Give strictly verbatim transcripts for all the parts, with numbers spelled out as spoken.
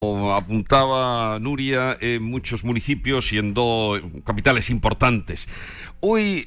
Como apuntaba Nuria, en muchos municipios y en dos capitales importantes. Hoy,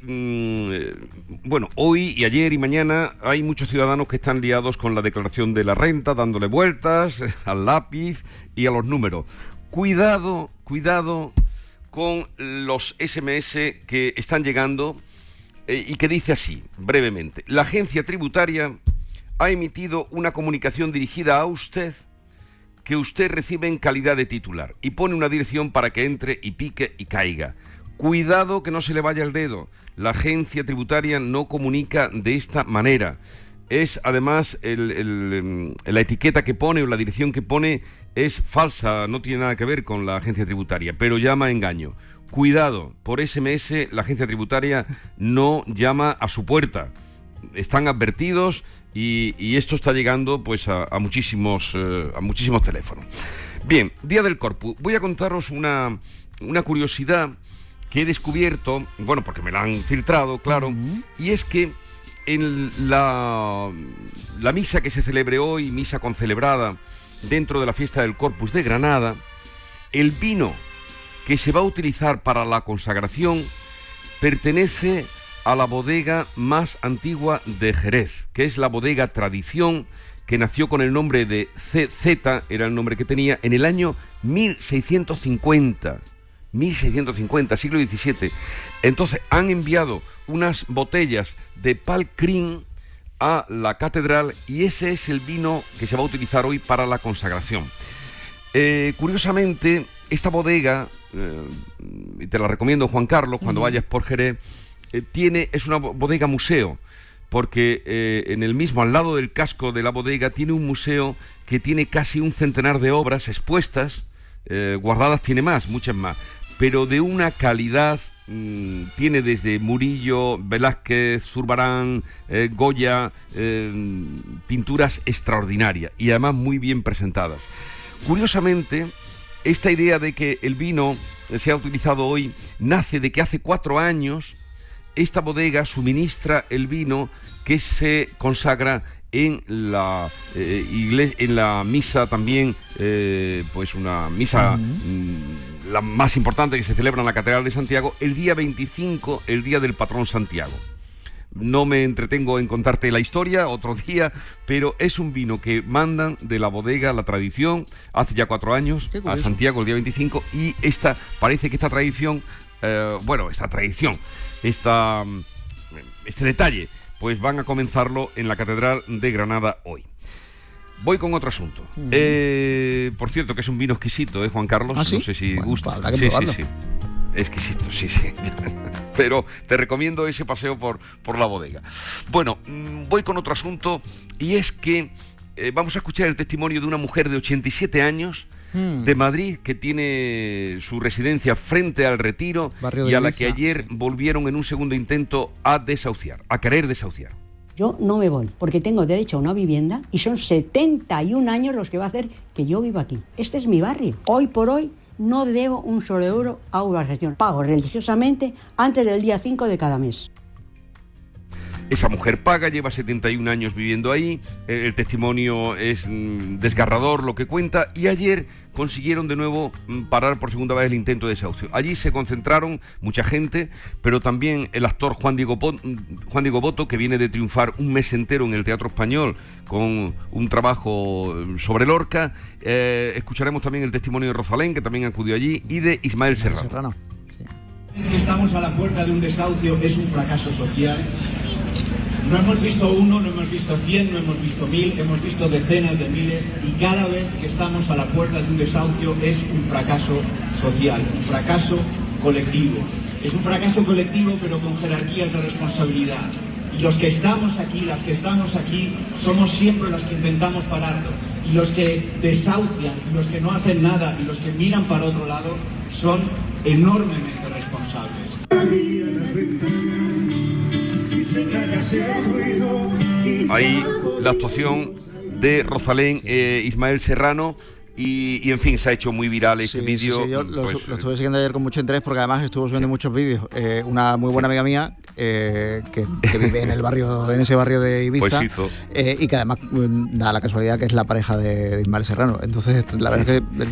mmm, bueno, hoy y ayer y mañana hay muchos ciudadanos que están liados con la declaración de la renta, dándole vueltas al lápiz y a los números. Cuidado, cuidado con los ese eme ese que están llegando eh, y que dice así, brevemente: la agencia tributaria ha emitido una comunicación dirigida a usted que usted recibe en calidad de titular y pone una dirección para que entre y pique y caiga. Cuidado que no se le vaya el dedo. La agencia tributaria no comunica de esta manera. Es además el, el, la etiqueta que pone o la dirección que pone es falsa, no tiene nada que ver con la agencia tributaria, pero llama a engaño. Cuidado, por ese eme ese la agencia tributaria no llama a su puerta. Están advertidos. Y, y esto está llegando pues a, a muchísimos eh, a muchísimos teléfonos. Bien, Día del Corpus. Voy a contaros una, una curiosidad que he descubierto, bueno, porque me la han filtrado, claro, uh-huh. Y es que en la, la misa que se celebre hoy, misa concelebrada dentro de la fiesta del Corpus de Granada, el vino que se va a utilizar para la consagración pertenece a la bodega más antigua de Jerez, que es la bodega Tradición, que nació con el nombre de ce zeta, era el nombre que tenía, en el año mil seiscientos cincuenta, mil seiscientos cincuenta, siglo diecisiete. Entonces han enviado unas botellas de Palcrin a la catedral y ese es el vino que se va a utilizar hoy para la consagración. Eh, curiosamente, esta bodega, eh, te la recomiendo, Juan Carlos, cuando uh-huh. vayas por Jerez, Tiene, es una bodega museo, porque eh, en el mismo, al lado del casco de la bodega, tiene un museo que tiene casi un centenar de obras expuestas, eh, guardadas tiene más, muchas más, pero de una calidad, mmm, tiene desde Murillo, Velázquez, Zurbarán, eh, Goya, eh, pinturas extraordinarias y además muy bien presentadas. Curiosamente, esta idea de que el vino sea utilizado hoy nace de que hace cuatro años esta bodega suministra el vino que se consagra en la eh, iglesia, en la misa también, eh, pues una misa uh-huh. mmm, la más importante que se celebra en la Catedral de Santiago, el día veinticinco, el día del patrón Santiago. No me entretengo en contarte la historia otro día, pero es un vino que mandan de la bodega La Tradición hace ya cuatro años a Santiago el día veinticinco, y esta parece que esta tradición, eh, bueno, esta tradición, esta, este detalle, pues van a comenzarlo en la Catedral de Granada hoy. Voy con otro asunto. Uh-huh. Eh, por cierto, que es un vino exquisito, ¿eh, Juan Carlos? ¿Ah, sí? No sé si bueno, gusta. Pues sí, sí, sí, sí. Exquisito, sí, sí. Pero te recomiendo ese paseo por, por la bodega. Bueno, voy con otro asunto, y es que eh, vamos a escuchar el testimonio de una mujer de ochenta y siete años hmm. de Madrid, que tiene su residencia frente al Retiro Barrio y a la Ibiza, que ayer sí. volvieron en un segundo intento a desahuciar, a querer desahuciar. Yo no me voy, porque tengo derecho a una vivienda y son setenta y un años los que va a hacer que yo viva aquí. Este es mi barrio. Hoy por hoy no debo un solo euro a Urbagestión. Pago religiosamente antes del día cinco de cada mes. Esa mujer paga, lleva setenta y un años viviendo ahí, el testimonio es mm, desgarrador lo que cuenta, y ayer consiguieron de nuevo mm, parar por segunda vez el intento de desahucio. Allí se concentraron mucha gente, pero también el actor Juan Diego, Pot, Juan Diego Boto, que viene de triunfar un mes entero en el Teatro Español con un trabajo sobre Lorca. Eh, escucharemos también el testimonio de Rosalén, que también acudió allí, y de Ismael Serrano. Serrano. Sí. Estamos a la puerta de un desahucio, es un fracaso social. No hemos visto uno, no hemos visto cien, no hemos visto mil, hemos visto decenas de miles, y cada vez que estamos a la puerta de un desahucio es un fracaso social, un fracaso colectivo. Es un fracaso colectivo, pero con jerarquías de responsabilidad. Y los que estamos aquí, las que estamos aquí, somos siempre los que intentamos pararlo. Y los que desahucian, y los que no hacen nada, y los que miran para otro lado, son enormemente responsables. Ahí la actuación de Rosalén, eh, Ismael Serrano, y, y en fin, se ha hecho muy viral este sí, vídeo. Sí, sí, yo lo, pues, lo estuve siguiendo ayer con mucho interés, porque además estuvo subiendo sí. muchos vídeos. Eh, una muy buena sí. amiga mía eh, que, que vive en el barrio, en ese barrio de Ibiza, pues hizo. Eh, y que además da la casualidad que es la pareja de, de Ismael Serrano. Entonces, la verdad sí. es que